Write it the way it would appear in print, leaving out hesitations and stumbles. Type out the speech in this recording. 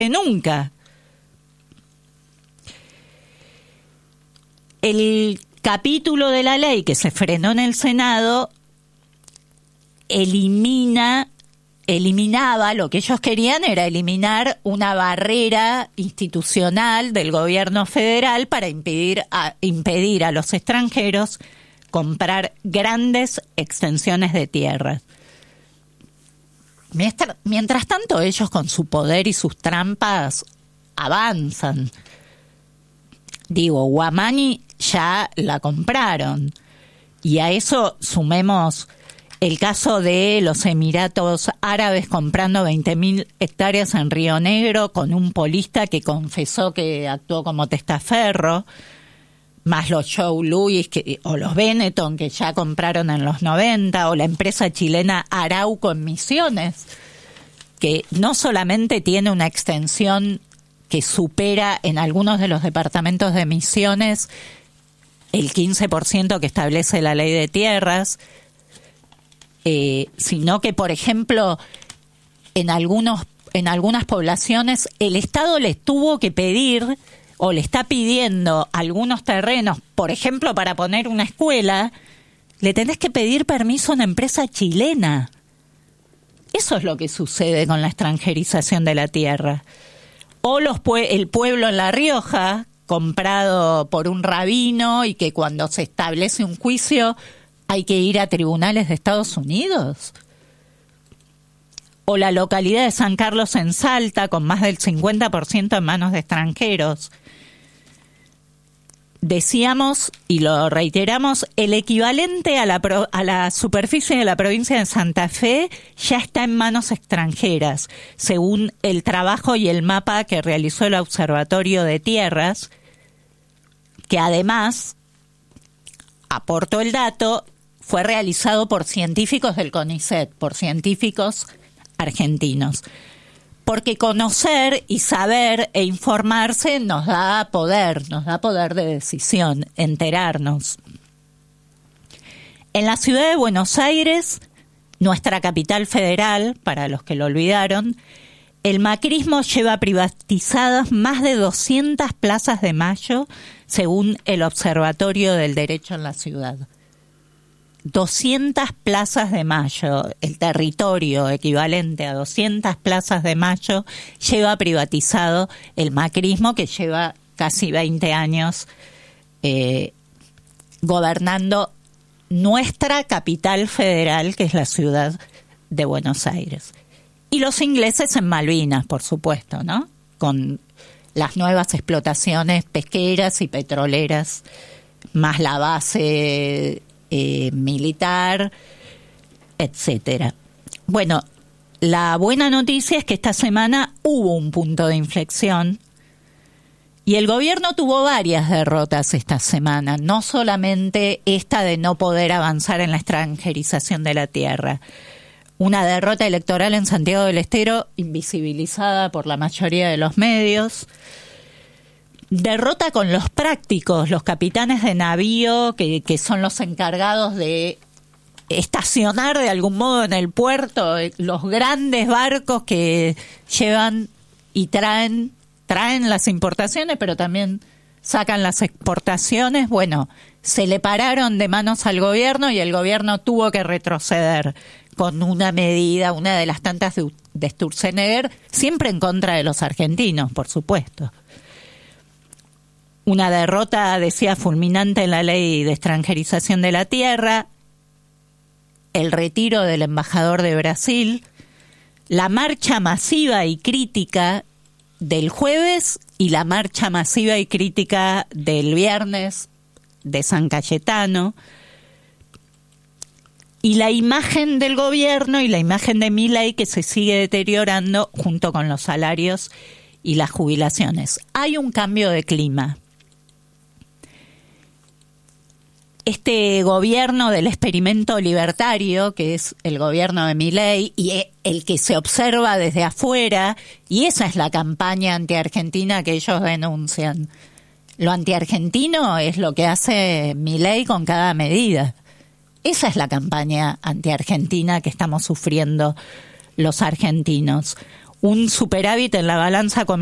nunca. El capítulo de la ley que se frenó en el Senado eliminaba, lo que ellos querían era eliminar una barrera institucional del gobierno federal para impedir a los extranjeros comprar grandes extensiones de tierra. Mientras tanto, ellos con su poder y sus trampas avanzan. Digo, Guamani ya la compraron. Y a eso sumemos el caso de los Emiratos Árabes comprando 20.000 hectáreas en Río Negro con un polista que confesó que actuó como testaferro, más los Joe Louis o los Benetton que ya compraron en los 90, o la empresa chilena Arauco en Misiones, que no solamente tiene una extensión que supera en algunos de los departamentos de Misiones el 15% que establece la ley de tierras, sino que, por ejemplo, en algunas poblaciones el Estado les tuvo que pedir o le está pidiendo algunos terrenos, por ejemplo, para poner una escuela, le tenés que pedir permiso a una empresa chilena. Eso es lo que sucede con la extranjerización de la tierra. O el pueblo en La Rioja, comprado por un rabino y que cuando se establece un juicio hay que ir a tribunales de Estados Unidos. O la localidad de San Carlos en Salta, con más del 50% en manos de extranjeros. Decíamos, y lo reiteramos, el equivalente a la superficie de la provincia de Santa Fe ya está en manos extranjeras, según el trabajo y el mapa que realizó el Observatorio de Tierras, que además, aportó el dato, fue realizado por científicos del CONICET, por científicos argentinos. Porque conocer y saber e informarse nos da poder de decisión, enterarnos. En la ciudad de Buenos Aires, nuestra capital federal, para los que lo olvidaron, el macrismo lleva privatizadas más de 200 plazas de Mayo, según el Observatorio del Derecho en la ciudad. 200 plazas de Mayo, el territorio equivalente a 200 plazas de Mayo, lleva privatizado el macrismo, que lleva casi 20 años gobernando nuestra capital federal, que es la ciudad de Buenos Aires. Y los ingleses en Malvinas, por supuesto, ¿no? Con las nuevas explotaciones pesqueras y petroleras, más la base militar, etcétera. Bueno, la buena noticia es que esta semana hubo un punto de inflexión y el gobierno tuvo varias derrotas esta semana, no solamente esta de no poder avanzar en la extranjerización de la tierra. Una derrota electoral en Santiago del Estero invisibilizada por la mayoría de los medios. Derrota con los prácticos, los capitanes de navío que son los encargados de estacionar de algún modo en el puerto, los grandes barcos que llevan y traen las importaciones, pero también sacan las exportaciones. Bueno, se le pararon de manos al gobierno y el gobierno tuvo que retroceder con una medida, una de las tantas de Sturzenegger, siempre en contra de los argentinos, por supuesto. Una derrota, decía, fulminante en la ley de extranjerización de la tierra, el retiro del embajador de Brasil, la marcha masiva y crítica del jueves y la marcha masiva y crítica del viernes de San Cayetano, y la imagen del gobierno y la imagen de Milei que se sigue deteriorando junto con los salarios y las jubilaciones. Hay un cambio de clima. Este gobierno del experimento libertario, que es el gobierno de Milei, y el que se observa desde afuera, y esa es la campaña antiargentina que ellos denuncian. Lo antiargentino es lo que hace Milei con cada medida. Esa es la campaña antiargentina que estamos sufriendo los argentinos. un superávit en la balanza comercial